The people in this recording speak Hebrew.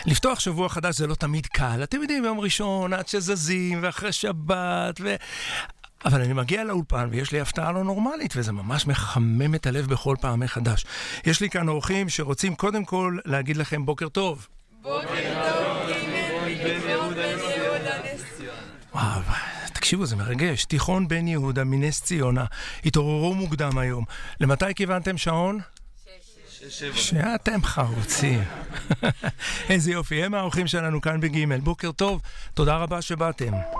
לפתוח שבוע חדש זה לא תמיד קל. אתם יודעים, יום ראשון, עד שזזים, ואחרי שבת, אבל אני מגיע לאולפן ויש לי הפתעה לא נורמלית, וזה ממש מחמם את הלב בכל פעם מחדש. יש לי כאן אורחים שרוצים קודם כל להגיד לכם בוקר טוב. בוקר טוב, וואו, תקשיבו, זה מרגש. תיכון בן יהודה מנס ציונה. התעוררו מוקדם היום. למתי כיוונתם שעון? 6. שאתם חרוצים. איזה יופי, הם האורחים שלנו כאן בגימל. בוקר טוב, תודה רבה שבאתם.